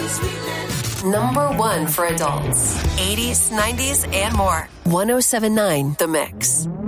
Number one for adults. 80s, 90s, and more. 107.9 The Mix.